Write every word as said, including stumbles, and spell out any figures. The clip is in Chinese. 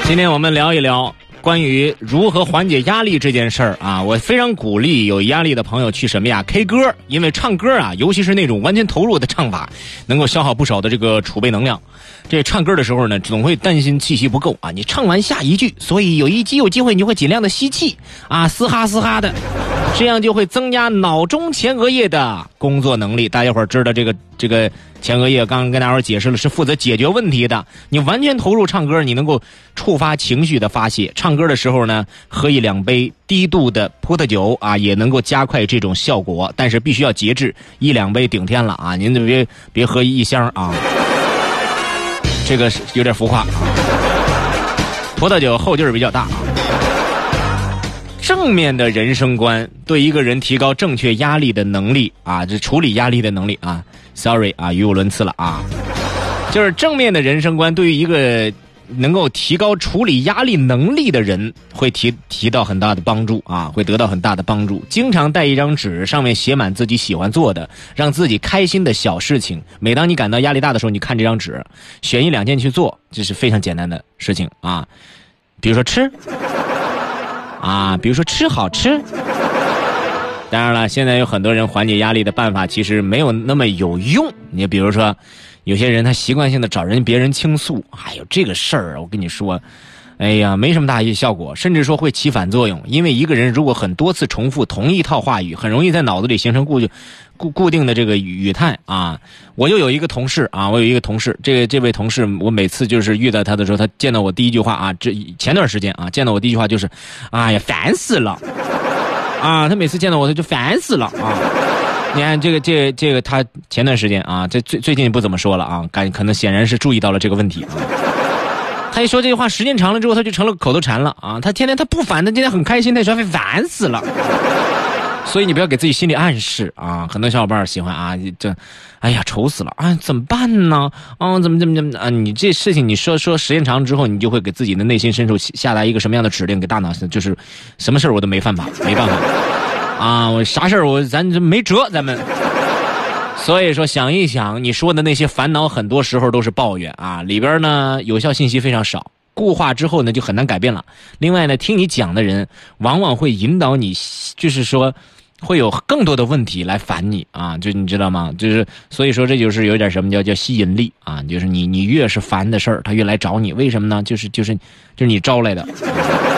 今天我们聊一聊关于如何缓解压力这件事儿啊，我非常鼓励有压力的朋友去什么呀 K 歌，因为唱歌啊，尤其是那种完全投入的唱法，能够消耗不少的这个储备能量。这唱歌的时候呢，总会担心气息不够啊，你唱完下一句，所以有一集有机会你就会尽量的吸气啊，嘶哈嘶哈的，这样就会增加脑中前额叶的工作能力。大家伙儿知道这个这个前额叶刚刚跟大家伙儿解释了，是负责解决问题的。你完全投入唱歌，你能够触发情绪的发泄。唱歌的时候呢，喝一两杯低度的葡萄酒啊，也能够加快这种效果，但是必须要节制，一两杯顶天了啊，您就别别喝一箱啊，这个是有点浮夸啊。葡萄酒后劲儿比较大啊。正面的人生观对一个人提高正确压力的能力啊，这处理压力的能力啊 ，sorry 啊，语无伦次了啊，就是正面的人生观对于一个能够提高处理压力能力的人会提提到很大的帮助啊，会得到很大的帮助。经常带一张纸，上面写满自己喜欢做的让自己开心的小事情，每当你感到压力大的时候，你看这张纸，选一两件去做，这是非常简单的事情啊。比如说吃啊，比如说吃好吃。当然了，现在有很多人缓解压力的办法其实没有那么有用。你比如说有些人他习惯性的找人别人倾诉，哎呦这个事儿我跟你说，哎呀没什么大效果，甚至说会起反作用。因为一个人如果很多次重复同一套话语，很容易在脑子里形成固固固定的这个语态啊。我就有一个同事啊，我有一个同事，这个这位同事，我每次就是遇到他的时候，他见到我第一句话啊，这前段时间啊，见到我第一句话就是，哎呀烦死了啊！他每次见到我他就烦死了啊！你看这个这这个他前段时间啊，这最最近不怎么说了啊，感可能显然是注意到了这个问题啊。他一说这句话，时间长了之后，他就成了口头禅了啊！他天天他不烦，他今天很开心，他说烦死了。所以你不要给自己心理暗示啊！很多小伙伴喜欢啊，这，哎呀，愁死了啊，怎么办呢？啊，怎么怎么怎么啊？你这事情你说说时间长之后，你就会给自己的内心深处下达一个什么样的指令，给大脑就是什么事儿我都没办法，没办法啊！我啥事儿我咱这没辙，咱们。所以说想一想，你说的那些烦恼，很多时候都是抱怨啊，里边呢有效信息非常少。固化之后呢，就很难改变了。另外呢，听你讲的人往往会引导你，就是说会有更多的问题来烦你啊，就你知道吗？就是所以说这就是有点什么叫叫吸引力啊，就是你你越是烦的事儿，他越来找你，为什么呢？就是就是就是你招来的。